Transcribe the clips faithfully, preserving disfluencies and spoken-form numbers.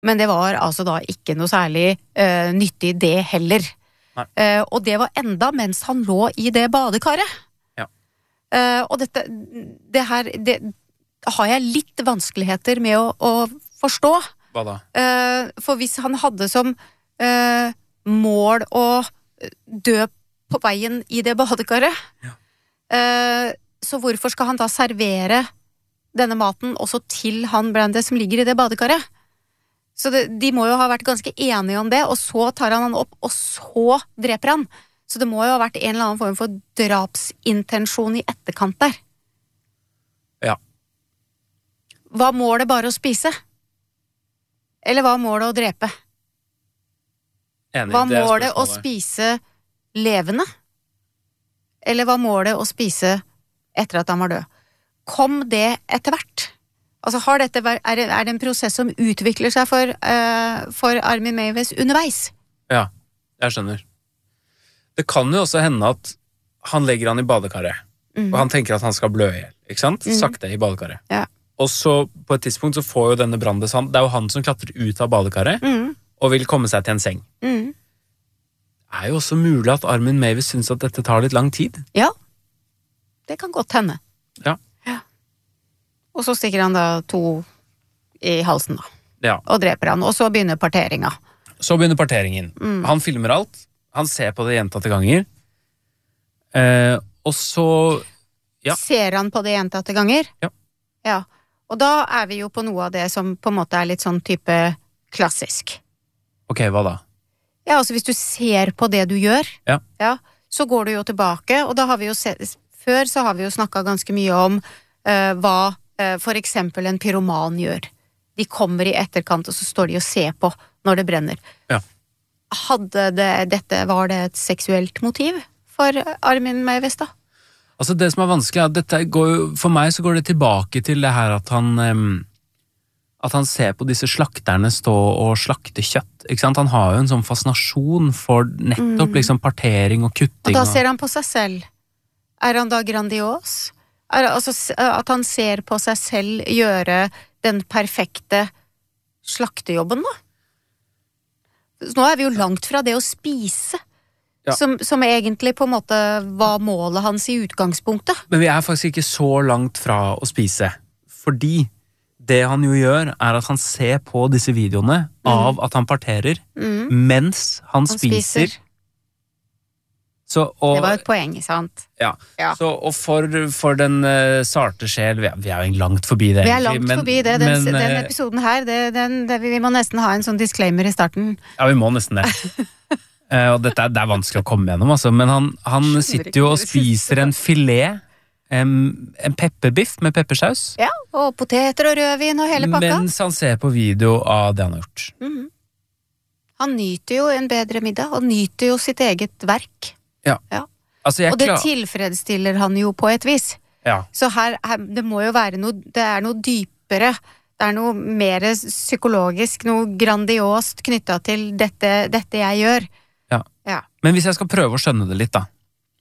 Men det var altså da ikke noe særlig uh, nyttig det heller. Uh, og det var enda mens han lå i det badekaret. Ja. Uh, og dette, det her, det har jeg litt vanskeligheter med å, å forstå. Hva da? Uh, for hvis han hadde som uh, mål å dø på veien i det badekaret, ja. uh, så hvorfor skal han da servere denne maten også til han Brandes som ligger i det badekaret? Så det, de må jo ha vært ganske enige om det, og så tar han han opp, og så dreper han. Så det må jo ha vært en eller annen form for drapsintensjon i etterkant der. Ja. Hva målet bare å spise? Eller hva målet å drepe? Enig, hva det er målet å spørsmålet. spise levende? Eller hva målet å spise etter at han var død? Kom det etter hvert? Altså, har dette, er, det, er det en prosess som utvikler seg for, uh, for Armin Meiwes underveis? Ja, jeg skjønner. Det kan jo også hende at han legger han i badekaret, mm. og han tenker at han skal blø ihjel, ikke sant? Mm. Sakte i badekaret. Ja. Og så på et tidspunkt så får jo denne Brandes han, det er jo han som klatrer ut av badekaret, mm. og vil komme seg til en seng. Mm. Det er jo også mulig at Armin Meiwes synes at dette tar litt lang tid. Ja, det kan godt hende. Ja. Og så stikker han da to i halsen da. Ja. Og dreper han. Og så begynner parteringa. Så begynner parteringen. Mm. Han filmer alt. Han ser på det gjentatte ganger. Eh, og så... Ja. Ser han på det gjentatte ganger? Ja. Ja. Og da er vi jo på noe av det som på en måte er litt sånn type klassisk. Ok, hva da? Ja, altså hvis du ser på det du gjør, ja. Ja, så går du jo tilbake, og da har vi jo sett... Før så har vi jo snakket ganske mye om uh, hva for eksempel en pyroman gjør. De kommer i etterkant, og så står de og ser på når det brenner. Ja. Hadde det, dette, var det et seksuelt motiv for Armin Meiwes da? Altså det som er vanskelig, er at dette går jo, for meg så går det tilbake til det her at han, um, at han ser på disse slakterne stå og slakte kjøtt, ikke sant? Han har jo en sånn fascinasjon for nettopp mm. liksom partering og kutting. Og da ser han på seg selv. Er han da grandios? Er, altså, at han ser på seg selv gjøre den perfekte slaktejobben da. Nå er vi jo langt fra det å spise, ja. som, som egentlig på en måte var målet hans i utgangspunktet. Men vi er faktisk ikke så langt fra å spise, fordi det han jo gjør er at han ser på disse videoene mm. av at han parterer mm. mens han, han spiser. spiser. Så, og, det var et poeng, sant? Ja, ja. Så, og for, for den uh, sarte sjel, vi er, vi er jo langt forbi det. Vi er langt men, forbi det, den, men, den episoden her, det, den, det, vi må nesten ha en sånn disclaimer i starten. Ja, vi må nesten det. uh, og dette er, det er vanskelig å komme gjennom, altså, men han, han sitter jo og spiser en filet, um, en pepperbiff med peppersaus. Ja, og poteter og rødvin og hele pakka. Mens han ser på video av det han har gjort. Mm-hmm. Han nyter jo en bedre middag, og nyter jo sitt eget verk. Ja. Ja. Altså, jeg og det klar... tilfredsstiller han jo på et vis. Ja. Så her, her, det må jo være noe, det er noe dypere, det er noe mer psykologisk, noe grandiost knyttet til dette, dette jeg gjør. Ja. Ja. Men hvis jeg skal prøve å skjønne det litt da.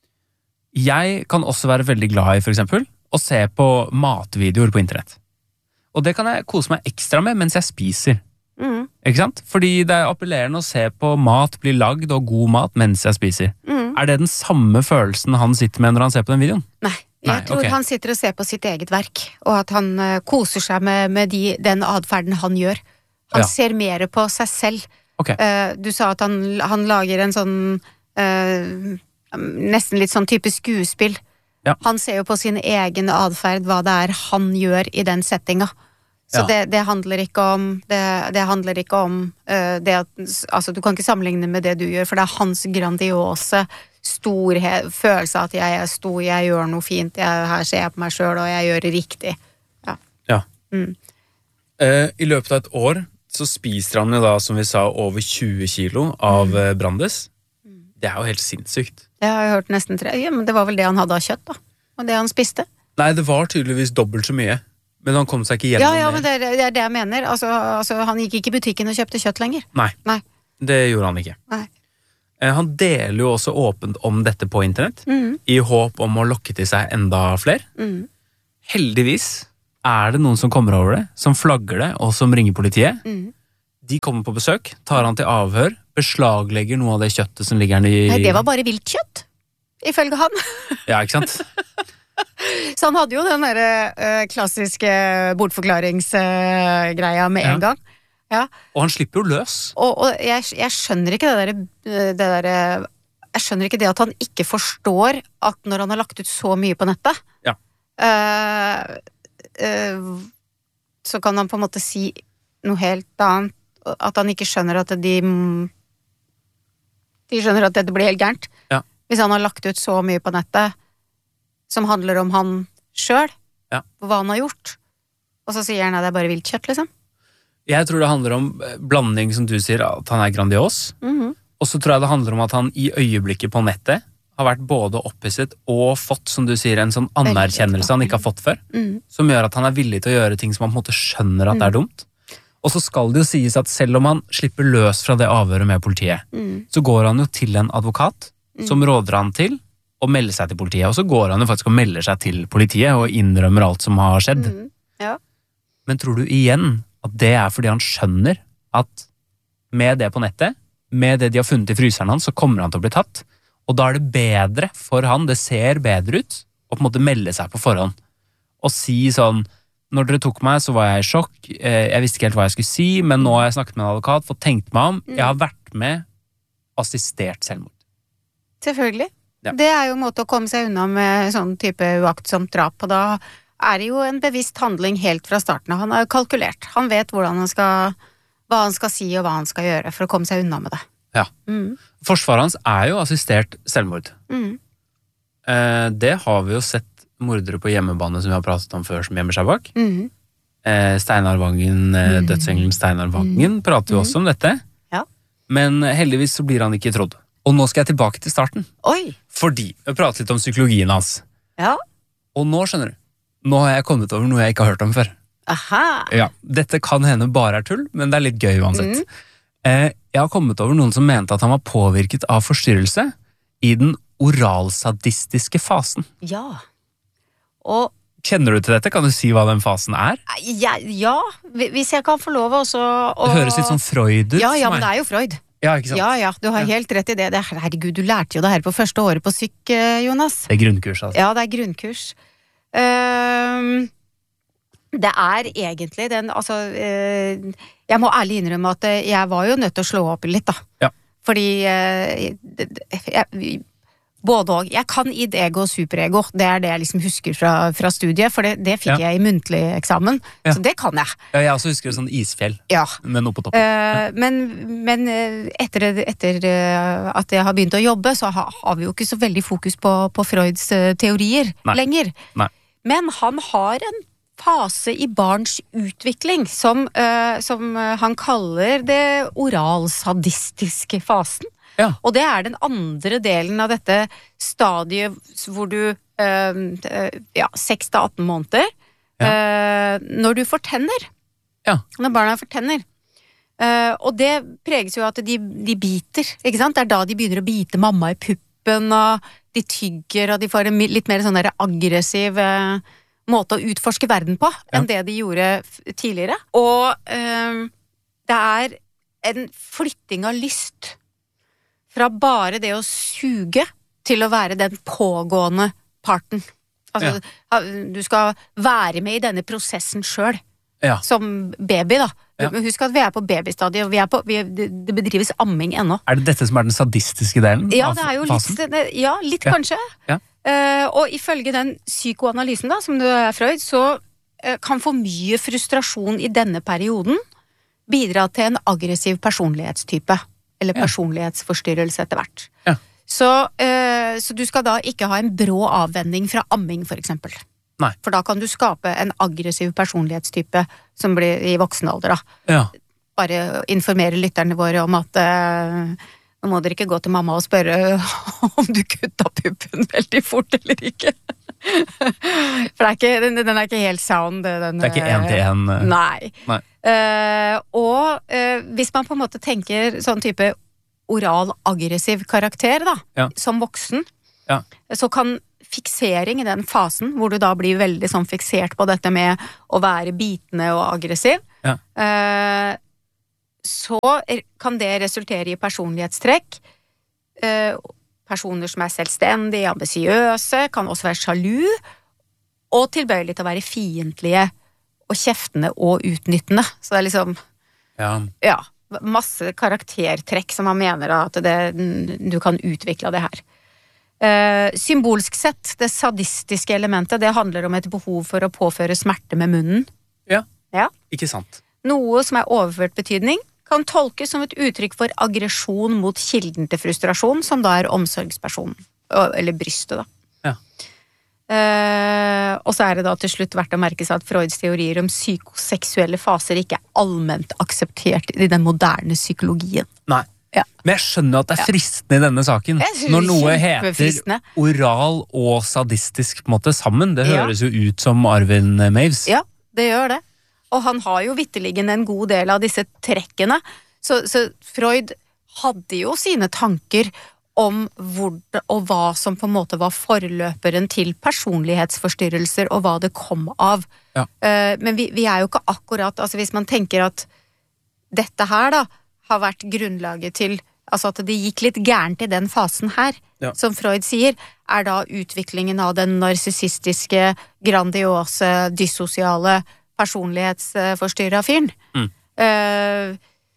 Jeg kan også være veldig glad i, for eksempel, å se på matvideoer på internett. Og det kan jeg kose meg ekstra med mens jeg spiser. Mm. Ikke sant? Fordi det er appellerende å se på mat bli lagd og god mat mens jeg spiser. Mm. Er det den samme følelsen han sitter med når han ser på den videoen? Nei, jeg Nei, tror okay. han sitter og ser på sitt eget verk, og at han uh, koser seg med, med de, den adferden han gjør. Han ja. ser mer på seg selv. Okay. Uh, du sa at han, han lager en sånn uh, nesten litt sånn type skuespill. Ja. Han ser jo på sin egen adferd, hva det er han gjør i den settinga. Så ja. det, det handler ikke om det, det handler ikke om uh, det at, altså du kan ikke sammenligne med det du gjør, for det er hans grandiose storhet, følelse at jeg er stor, jeg gjør noe fint, jeg, her ser jeg på meg selv, og jeg gjør det riktig. Ja. Ja. Mm. Uh, I løpet av et år så spiser han jo da, som vi sa, over tjue kilo av mm. Brandes. Det er jo helt sinnssykt. Jeg har hørt nesten tre, ja, men det var vel det han hadde av kjøtt da, og det han spiste. Nei, det var tydeligvis dobbelt så mye. Men han kom seg ikke gjennom. Ja, ja, men det er, det er det jeg mener. Altså, altså, han gikk ikke i butikken og kjøpte kjøtt lenger. Nei, Nei. Det gjorde han ikke. Nei. Eh, han deler jo også åpent om dette på internett, mm. i håp om å lokke til seg enda flere. Mm. Heldigvis er det noen som kommer over det, som flagger det, og som ringer politiet. Mm. de kommer på besøk, tar han til avhør, beslaglegger noe av det kjøttet som ligger i... Nei, det var bare vilt kjøtt, ifølge han. Ja, ikke sant? Så han hadde jo den der uh, klassiske bortforklaringsgreia uh, med ja. en gang. Ja. Og han slipper jo løs. Og, og jeg, jeg skjønner ikke det der, det der Jeg skjønner ikke det at han ikke forstår at når han har lagt ut så mye på nettet, ja. uh, uh, så kan han på en måte si noe helt annet, at han ikke skjønner at de de skjønner at dette blir helt gærent. Ja. Hvis han har lagt ut så mye på nettet som handler om han selv, ja. hva han har gjort, og så sier han at det er bare vilt kjøtt, liksom. Jeg tror det handler om blanding, som du sier, at han er grandios, mm-hmm. og så tror jeg det handler om at han i øyeblikket på nettet har vært både opphisset og fått, som du sier, en sånn anerkjennelse han ikke har fått før, mm. som gjør at han er villig til å gjøre ting som han på en måte skjønner at det er dumt. Og så skal det jo sies at selv om han slipper løs fra det avhøret med politiet, mm. så går han jo til en advokat mm. som råder han til å melde seg til politiet, og så går han jo faktisk og melder seg til politiet og innrømmer alt som har skjedd. Mm. Ja. Men tror du igjen at det er fordi han skjønner at med det på nettet, med det de har funnet i fryseren hans, så kommer han til å bli tatt, og da er det bedre for han, det ser bedre ut, å på en måte melde seg på forhånd, og si sånn: når dere tok meg, så var jeg i sjokk. Jeg visste ikke helt hva jeg skulle si, men nå har jeg snakket med en advokat, fått tenkt meg om. Jeg har vært med, assistert selvmord. Selvfølgelig. Ja. Det er jo en måte å komme seg unna med sånn type uaktsomt drap, og da er det jo en bevisst handling helt fra starten av. Han er jo kalkulert. Han vet hvordan han skal, hva han skal si og hva han skal gjøre for å komme seg unna med det. Ja. Mm. Forsvaret hans er jo assistert selvmord. Mm. Det har vi jo sett mordere på hjemmebane som vi har pratet om før, som gjemmer seg bak. Mm. Eh, Steinar Vangen, eh, mm. dødsengelen Steinar Vangen, mm. prater jo mm. også om dette. Ja. Men heldigvis så blir han ikke trodd. Og nå skal jeg tilbake til starten. Oi! Fordi vi pratet litt om psykologien hans. Ja. Og nå skjønner du, nå har jeg kommet over noe jeg ikke har hørt om før. Aha! Ja, dette kan hende bare er tull, men det er litt gøy uansett. Mm. Eh, jeg har kommet over noen som mente at han var påvirket av forstyrrelse i den oralsadistiske fasen. Ja. Og kjenner du til dette? Kan du si hva den fasen er? Ja, ja. Hvis jeg kan få lov også å... Det høres litt sånn Freud ut. Ja, ja, men det er jo Freud. Ja, ikke sant? Ja, ja, du har ja. helt rett i det. det. Herregud, du lærte jo det her på første året på syk, Jonas. Det er grunnkurs, altså. Ja, det er grunnkurs. Uh, det er egentlig den, altså, uh, jeg må ærlig innrømme at jeg var jo nødt til å slå opp litt, da. Ja. Fordi uh, jeg... Både og. Jeg kan id-ego og superego. Det er det jeg liksom husker fra, fra studiet, for det, det fikk ja. jeg i muntlig eksamen. Ja. Så det kan jeg. Ja, jeg også husker det sånn isfjell, ja. men noe på toppen. Uh, men men etter, etter at jeg har begynt å jobbe, så har, har vi jo ikke så veldig fokus på, på Freuds teorier Nei. lenger. Nei. Men han har en fase i barns utvikling som, uh, som han kaller det oralsadistiske fasen. Ja. Og det er den andre delen av dette stadiet hvor du øh, ja, seks til atten måneder ja. øh, når du får tenner ja. når barna får tenner uh, og det preges jo at de, de biter, ikke sant? Det er da de begynner å bite mamma i puppen, og de tygger, og de får en litt mer sånn der aggressiv uh, måte å utforske verden på ja. enn det de gjorde tidligere, og øh, det er en flytting av lyst fra bare det å suge til å være den pågående parten. Altså, ja. du skal være med i denne prosessen selv, ja. som baby da. Ja. Husk at vi er på babystadiet, og vi er på, vi, det bedrives amming ennå. Er det dette som er den sadistiske delen? Ja, det er jo litt, ja, litt ja. kanskje. Ja. Uh, og ifølge den psykoanalysen da, som det er Freud, så uh, kan for mye frustrasjon i denne perioden bidra til en aggressiv personlighetstype. Eller personlighetsforstyrrelse etter hvert. Ja. Så, øh, så du skal da ikke ha en brå avvending fra amming, for eksempel. Nei. For da kan du skape en aggressiv personlighetstype som blir i voksen alder. Da. Ja. Bare informere lytterne våre om at øh, nå må dere ikke gå til mamma og spørre om du kutta puppen veldig fort eller ikke. For det er ikke, den, den er ikke helt sound. Den, det er ikke en til en. Uh... Nei. Nei. Uh, og uh, hvis man på en måte tenker sånn type oral aggressiv karakter da, ja. som voksen, ja. så kan fiksering i den fasen, hvor du da blir veldig sånn fiksert på dette med å være bitende og aggressiv, ja. uh, så kan det resultere i personlighetstrekk. Eh, personer som er selvstendige, ambisiøse, kan også være sjalu, og tilbøyelig til å være fiendtlige og kjeftende og utnyttende. Så det er liksom, Ja. ja, masse karaktertrekk som man mener at det, du kan utvikle av det her. Eh, symbolsk sett, det sadistiske elementet, det handler om et behov for å påføre smerte med munnen. Ja, Ja. ikke sant. Noe som er overført betydning, kan tolkes som et uttrykk for aggresjon mot kilden til frustrasjon, som da er omsorgspersonen, eller brystet da. Ja. Eh, og så er det da til slutt verdt å merke seg at Freuds teorier om psykoseksuelle faser ikke er allment akseptert i den moderne psykologien. Nei. Ja. Men jeg skjønner at det er fristende i denne saken. Jeg synes Når det er noe heter kjempefristende. oral og sadistisk på en måte sammen, det Ja. høres jo ut som Arvin Maves. Ja, det gjør det. Og han har jo vitterligen en god del av disse trekkene. Så, så Freud hadde jo sine tanker om hvor, og hva som på en måte var forløperen til personlighetsforstyrrelser, og hva det kom av. Ja. Eh, men vi, vi er jo ikke akkurat, altså hvis man tenker at dette her da, har vært grunnlaget til, altså at det gikk litt gærent i den fasen her, Ja. som Freud sier, er da utviklingen av den narsissistiske, grandiose, dyssosiale, personlighetsforstyrra fyren. Mm. Eh,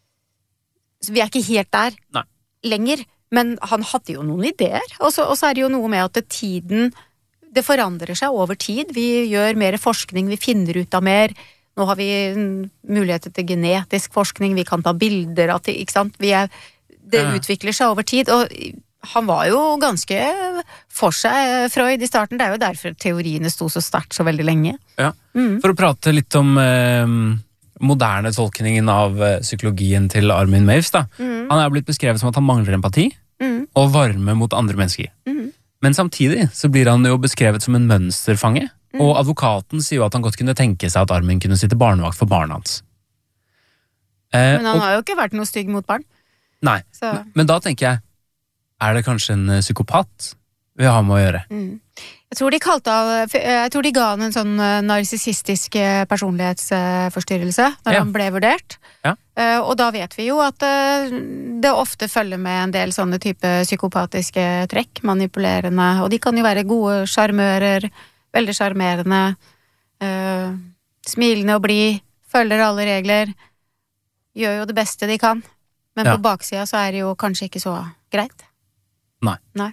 så vi er ikke helt der Nei. lenger, men han hadde jo noen ideer, og så, og så er det jo noe med at det tiden, det forandrer seg over tid, vi gjør mer forskning, vi finner ut av mer, nå har vi mm, muligheter til genetisk forskning, vi kan ta bilder av det, ikke sant, vi er, det Ja. utvikler seg over tid, og han var jo ganske for seg, Freud, i starten, det er jo derfor teoriene sto så sterkt så veldig lenge. Ja. Mm. For å prate litt om eh, moderne tolkningen av eh, psykologien til Armin Maves, da. Mm. Han er blitt beskrevet som at han mangler empati Mm. og varme mot andre mennesker. Mm. Men samtidig så blir han jo beskrevet som en mønsterfange, og advokaten sier jo at han godt kunne tenke seg at Armin kunne sitte barnevakt for barna hans. Eh, Men han og, har jo ikke vært noe stygg mot barn. nei, Så. men, men da tenker jeg, er det kanskje en eh, psykopat vi har med å gjøre? Mm. Jeg tror de kalte av, jeg tror de ga han en sånn eh, narsissistisk eh, personlighetsforstyrrelse når Ja. han ble vurdert. Ja. Eh, Og da vet vi jo at eh, det ofte følger med en del sånne type psykopatiske trekk, manipulerende, og de kan jo være gode sjarmører, veldig sjarmerende, eh, smilende og blid, følger alle regler, gjør jo det beste de kan, men Ja. på baksida så er det jo kanskje ikke så greit. Nei. Nei.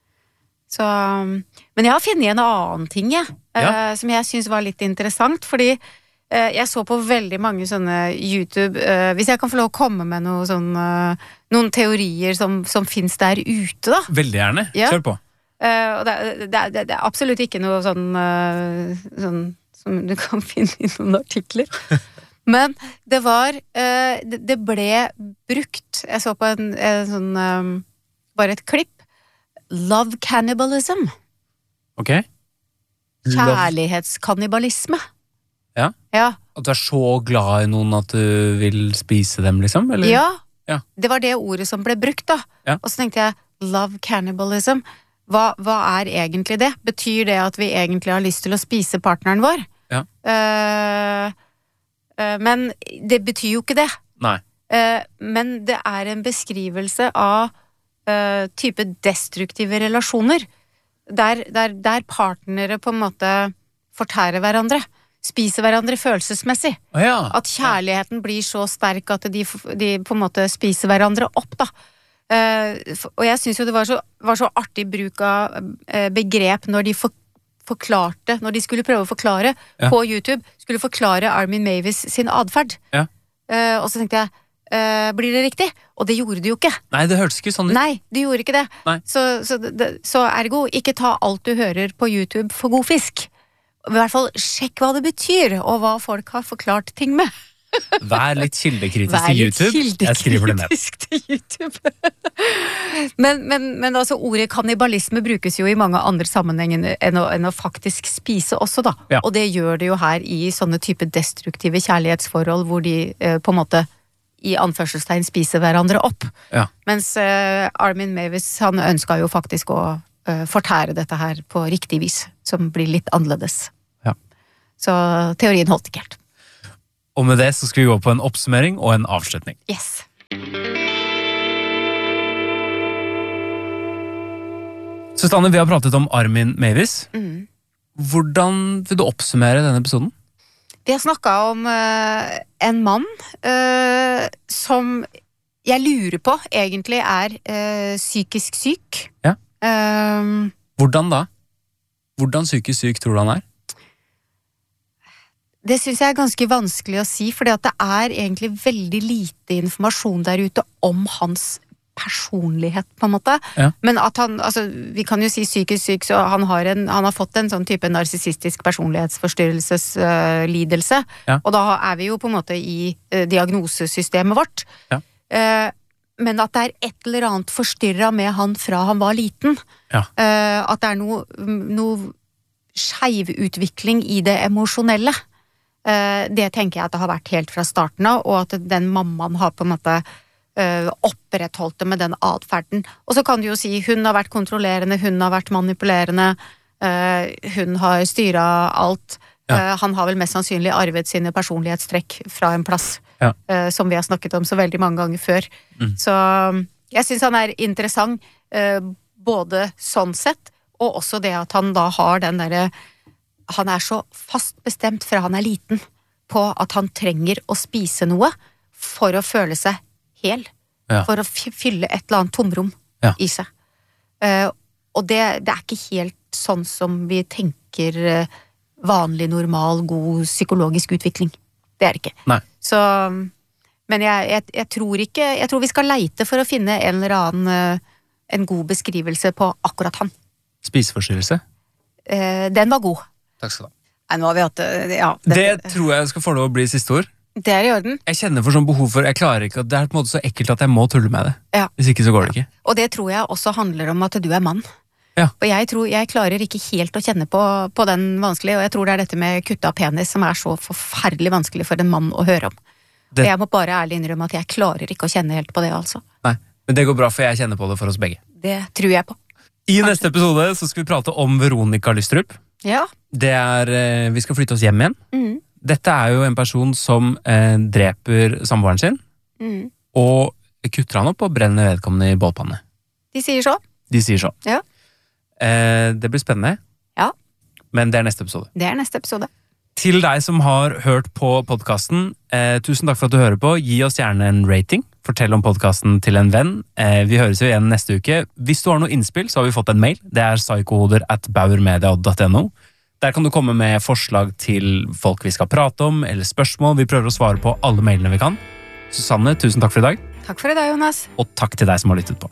Så, um, men jeg har funnet en annen ting, jeg, Ja. eh, som jeg synes var litt interessant, fordi eh, jeg så på veldig mange sånne YouTube, eh, hvis jeg kan få lov å komme med noe sånn, eh, noen teorier som, som finnes der ute, da. Veldig gjerne, Ja. kjør på. Eh, og det, det, det, det er absolutt ikke noe sånn, eh, sånn som du kan finne i noen artikler. Men det var, eh, det, det ble brukt, jeg så på en, en sånn, eh, bare et klipp, love cannibalism. Ok? Love. Kjærlighetskannibalisme. Ja. Ja. At du er så glad i noen at du vil spise dem, liksom? Eller? Ja. Ja. Det var det ordet som ble brukt, da. Ja. Og så tenkte jeg, love cannibalism. Hva, hva er egentlig det? Betyr det at vi egentlig har lyst til å spise partneren vår? Ja. Eh, eh, men det betyr jo ikke det. Nei. Eh, men det er en beskrivelse av eh, type destruktive relasjoner. Der, der, der partnere på en måte fortærer hverandre. Spiser hverandre følelsesmessig. Å ja. At kjærligheten blir så sterk at de, de på en måte spiser hverandre opp, da. Eh, for- og jeg synes jo det var så, var så artig bruk av eh, begrep når de for, forklarte, når de skulle prøve å forklare Ja. på YouTube, skulle forklare Armin Mavis sin adferd. Ja. Eh, og så tenkte jeg, eh, blir det riktig? Og det gjorde det jo ikke. Nei, det hørtes ikke sånn ut. Nei, det gjorde ikke det. Nei. Så, så, det- så ergo, ikke ta alt du hører på YouTube for god fisk. I hvert fall sjekk hva det betyr, og hva folk har forklart ting med. Vær litt kildekritisk Vær til litt YouTube. Jeg skriver det ned. kildekritisk til YouTube. men, men, men altså, ordet kannibalisme brukes jo i mange andre sammenhenger enn å, enn å faktisk spise også, da. Ja. Og det gjør det jo her i sånne type destruktive kjærlighetsforhold, hvor de eh, på en måte i anførselstegn spiser hverandre opp. Ja. Mens eh, Armin Mavis, han ønska jo faktisk å eh, fortære dette her på riktig vis, som blir litt annerledes. Ja. Så teorien holdt ikke helt. Og med det så skal vi gå på en oppsummering og en avslutning. Yes. Susanne, vi har pratet om Armin Meiwes. Mm. Hvordan vil du oppsummere denne episoden? Vi har snakket om uh, en mann uh, som jeg lurer på egentlig er uh, psykisk syk. Ja. Uh, Hvordan da? Hvordan psykisk syk tror du han er? Det synes jeg er ganske vanskelig å si, fordi at det er egentlig veldig lite informasjon der ute om hans personlighet, på en måte. Ja. Men at han, altså, vi kan jo si psykisk syk, så han har, en, han har fått en sånn type narsissistisk personlighetsforstyrrelseslidelse, uh, ja. Og da er vi jo på en måte i uh, diagnosesystemet vårt. Ja. Uh, men at det er et eller annet forstyrret med han fra han var liten. Ja. Uh, at det er noe, noe skeiv utvikling i det emosjonelle. Uh, det tenker jeg at det har vært helt fra starten av, og at den mammaen har på en måte Uh, opprettholdt det med den adferden. Og så kan du jo si, hun har vært kontrollerende, hun har vært manipulerende, uh, hun har styret alt. Ja. Uh, han har vel mest sannsynlig arvet sine personlighetstrekk fra en plass, ja. uh, som vi har snakket om så veldig mange ganger før. Mm. Så jeg synes han er interessant, uh, både sånn sett, og også det at han da har den derre, han er så fast bestemt fra han er liten, på at han trenger å spise noe for å føle seg hel, ja. For å fylle et eller annet tomrom ja. I seg. Uh, og det, det er ikke helt sånn som vi tenker uh, vanlig, normal, god psykologisk utvikling. Det er det ikke. Nei. Så, men jeg, jeg, jeg tror ikke, jeg tror vi skal leite for å finne en eller annen uh, en god beskrivelse på akkurat han. Spiseforstyrrelse? Uh, den var god. Takk skal du ha. Nei, nå har vi hatt, ja. Det, det tror jeg skal få lov å bli siste ord. Det er i orden. Jeg kjenner for sånn behov for, jeg klarer ikke, det er på en måte så ekkelt at jeg må tulle med det. Ja. Hvis ikke så går det ikke. Og det tror jeg også handler om at du er mann. Ja. Og jeg tror, jeg klarer ikke helt å kjenne på, på den vanskelig, og jeg tror det er dette med kutta penis som er så forferdelig vanskelig for en mann å høre om. Det... Og jeg må bare ærlig innrømme at jeg klarer ikke å kjenne helt på det, altså. Nei, men det går bra, for jeg kjenner på det for oss begge. Det tror jeg på. I Kanskje. Neste episode så skal vi prate om Veronica Lystrup. Ja. Det er, vi skal flytte oss hjem igjen. Mhm. Dette er jo en person som eh, dreper samboeren sin, mm. og kutter han opp og brenner vedkommende i bålpanne. De sier så. De sier så. Ja. Eh, det blir spennende. Ja. Men det er neste episode. Det er neste episode. Til deg som har hørt på podcasten, eh, tusen takk for at du hører på. Gi oss gjerne en rating. Fortell om podcasten til en venn. Eh, vi høres jo igjen neste uke. Hvis du har noe innspill, så har vi fått en mail. Det er psykohoder at bauermedia punktum no. Der kan du komme med forslag til folk vi skal prate om, eller spørsmål. Vi prøver å svare på alle mailene vi kan. Susanne, tusen takk for i dag. Takk for i dag, Jonas. Og takk til deg som har lyttet på.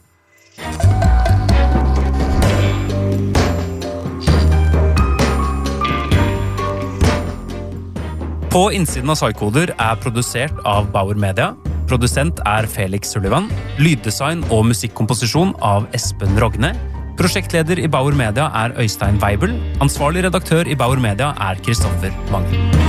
På innsiden av Psykoder er produsert av Bauer Media. Produsent er Felix Sullivan. Lyddesign og musikkomposisjon av Espen Rogne. Prosjektleder i Bauer Media er Øystein Weibel. Ansvarlig redaktør i Bauer Media er Kristoffer Wangen.